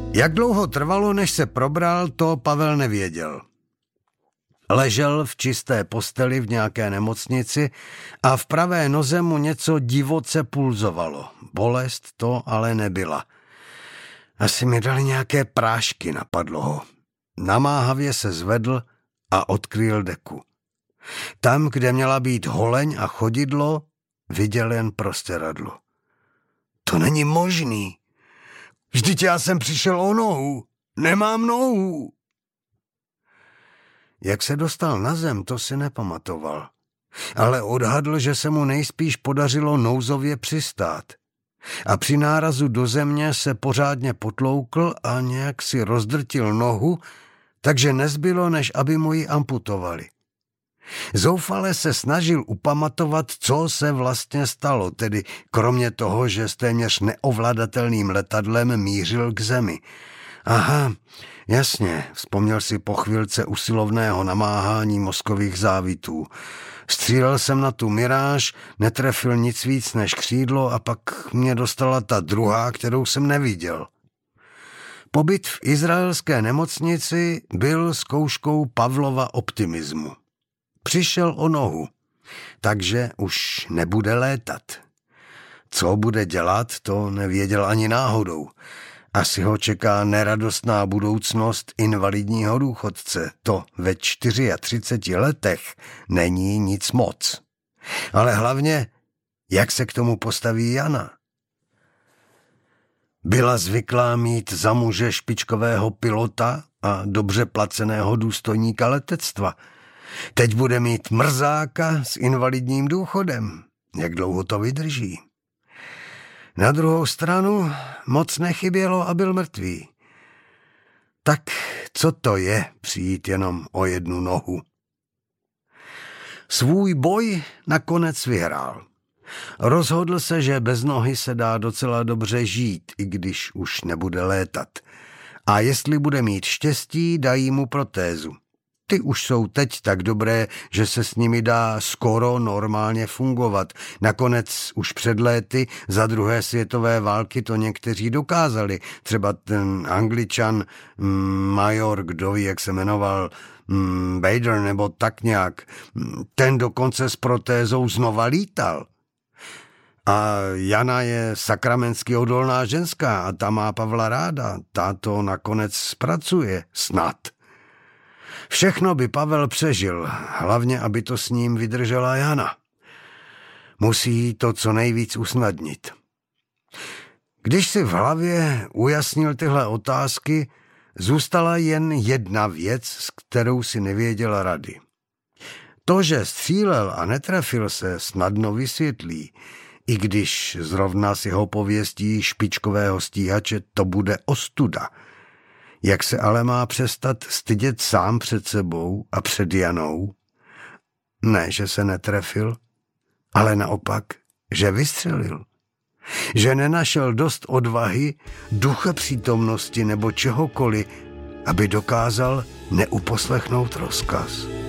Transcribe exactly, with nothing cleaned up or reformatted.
Jak dlouho trvalo, než se probral, to Pavel nevěděl. Ležel v čisté posteli v nějaké nemocnici a v pravé noze mu něco divoce pulzovalo. Bolest to ale nebyla. Asi mi dali nějaké prášky, napadlo ho. Namáhavě se zvedl a odkryl deku. Tam, kde měla být holeň a chodidlo, viděl jen prostěradlo. To není možný. Vždyť já jsem přišel o nohu. Nemám nohu. Jak se dostal na zem, to si nepamatoval. Ale odhadl, že se mu nejspíš podařilo nouzově přistát. A při nárazu do země se pořádně potloukl a nějak si rozdrtil nohu, takže nezbylo, než aby mu ji amputovali. Zoufale se snažil upamatovat, co se vlastně stalo, tedy kromě toho, že s téměř neovladatelným letadlem mířil k zemi. Aha, jasně, vzpomněl si po chvilce usilovného namáhání mozkových závitů. Střílel jsem na tu miráž, netrefil nic víc než křídlo a pak mě dostala ta druhá, kterou jsem neviděl. Pobyt v izraelské nemocnici byl zkouškou Pavlova optimismu. Přišel o nohu, takže už nebude létat. Co bude dělat, to nevěděl ani náhodou. Asi ho čeká neradostná budoucnost invalidního důchodce. To ve třiceti čtyřech letech není nic moc. Ale hlavně, jak se k tomu postaví Jana? Byla zvyklá mít za muže špičkového pilota a dobře placeného důstojníka letectva. Teď bude mít mrzáka s invalidním důchodem. Jak dlouho to vydrží? Na druhou stranu moc nechybělo a byl mrtvý. Tak co to je přijít jenom o jednu nohu? Svůj boj nakonec vyhrál. Rozhodl se, že bez nohy se dá docela dobře žít, i když už nebude létat. A jestli bude mít štěstí, dají mu protézu. Ty už jsou teď tak dobré, že se s nimi dá skoro normálně fungovat. Nakonec už před léty za druhé světové války to někteří dokázali. Třeba ten Angličan mm, major, kdo ví, jak se jmenoval, mm, Bader nebo tak nějak. Ten dokonce s protézou znova lítal. A Jana je sakramensky odolná ženská a ta má Pavla ráda. Ta to nakonec zpracuje, snad. Všechno by Pavel přežil, hlavně aby to s ním vydržela Jana. Musí to co nejvíc usnadnit. Když si v hlavě ujasnil tyhle otázky, zůstala jen jedna věc, s kterou si nevěděl rady. To, že střílel a netrefil se, snadno vysvětlí, i když zrovna s jeho pověstí špičkového stíhače to bude ostuda. Jak se ale má přestat stydět sám před sebou a před Janou? Ne, že se netrefil, ale naopak, že vystřelil. Že nenašel dost odvahy, ducha přítomnosti nebo čehokoliv, aby dokázal neuposlechnout rozkaz.